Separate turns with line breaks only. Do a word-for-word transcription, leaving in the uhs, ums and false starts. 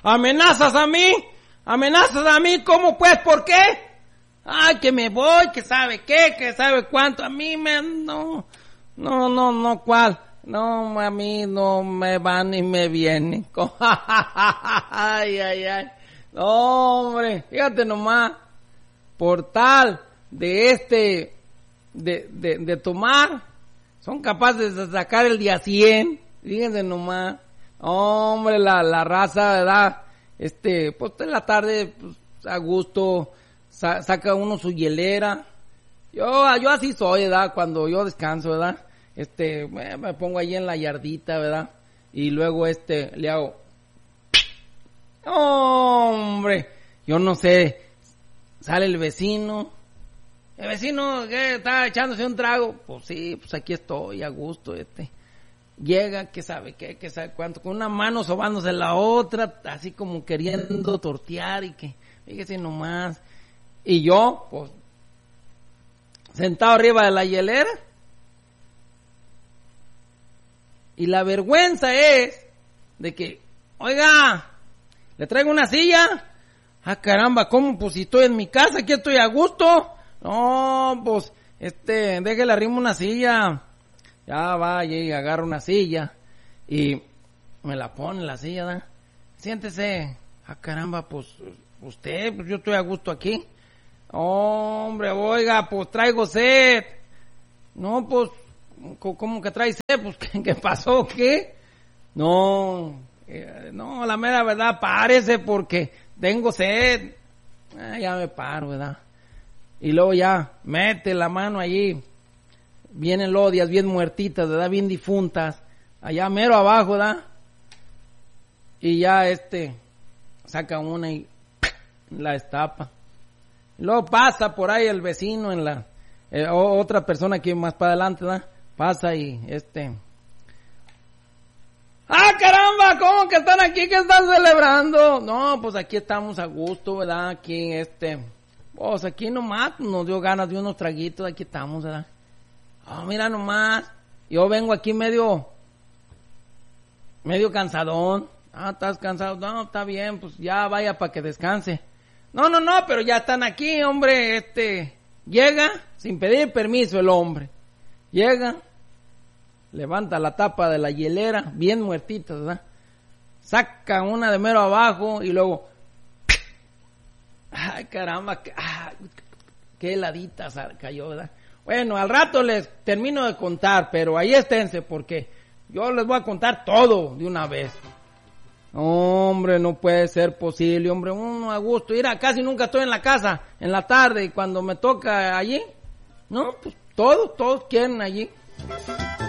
¿Amenazas a mí? ¿Amenazas a mí? ¿Cómo pues? ¿Por qué? Ay, que me voy, que sabe qué, que sabe cuánto. A mí me... No, no, no, no, ¿cuál? No, a mí no me va ni me viene. Ay, ay, ay. No, hombre, fíjate nomás. Por tal de este, de, de, de tomar, son capaces de sacar el día cien. Fíjense nomás. Hombre, la, la raza, ¿verdad? Este, pues en la tarde, pues, a gusto, sa, saca uno su hielera. Yo, yo así soy, ¿verdad? Cuando yo descanso, ¿verdad? Este, me, me pongo ahí en la yardita, ¿verdad? Y luego, este, le hago... Hombre, yo no sé, sale el vecino. El vecino, ¿qué? ¿Está echándose un trago? Pues sí, pues aquí estoy, a gusto, este... Llega, que sabe qué, que sabe cuánto, con una mano sobándose la otra, así como queriendo tortear y que, fíjese nomás. Y yo, pues, sentado arriba de la hielera. Y la vergüenza es de que, oiga, le traigo una silla. Ah, caramba, ¿cómo? Pues si estoy en mi casa, aquí estoy a gusto. No, pues, este, déjele arrimo una silla. Ya vaya y agarra una silla y me la pone la silla, ¿verdad? Siéntese. Ah, caramba, pues usted, pues yo estoy a gusto aquí. Hombre, oiga, pues traigo sed. No, pues, ¿cómo que trae sed? Pues, ¿qué, qué pasó? ¿Qué? No, eh, no, la mera verdad, párese porque tengo sed. Ah, ya me paro, ¿verdad? Y luego ya, mete la mano allí. Vienen lodias bien muertitas, ¿verdad? Bien difuntas. Allá mero abajo, ¿verdad? Y ya este, saca una y la destapa. Y luego pasa por ahí el vecino en la, eh, otra persona que más para adelante, ¿verdad? Pasa y este... ¡Ah, caramba! ¿Cómo que están aquí? ¿Qué están celebrando? No, pues aquí estamos a gusto, ¿verdad? Aquí, este... Pues aquí nomás nos dio ganas de unos traguitos, aquí estamos, ¿verdad? Oh, mira nomás, yo vengo aquí medio, medio cansadón. Ah, ¿estás cansado? No, está bien, pues ya vaya para que descanse. No, no, no, pero ya están aquí, hombre, este, llega, sin pedir permiso el hombre. Llega, levanta la tapa de la hielera, bien muertita, ¿verdad? Saca una de mero abajo y luego, ay, caramba, ah, qué heladita cayó, ¿verdad? Bueno, al rato les termino de contar, pero ahí esténse porque yo les voy a contar todo de una vez. Hombre, no puede ser posible, hombre, uno a gusto. Mira, casi nunca estoy en la casa en la tarde y cuando me toca allí, no, pues todos, todos quieren allí.